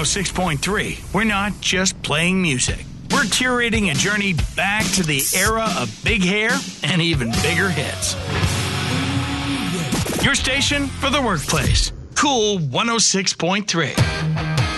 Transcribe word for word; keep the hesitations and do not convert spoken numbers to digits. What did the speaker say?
six point three, we're not just playing music. We're curating a journey back to the era of big hair and even bigger hits. Your station for the workplace. Cool one oh six point three.